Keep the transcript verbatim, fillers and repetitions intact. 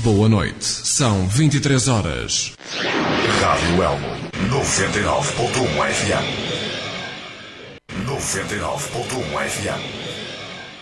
boa noite. São vinte e três horas. Rádio Elmo, noventa e nove ponto um F M. noventa e nove ponto um F M.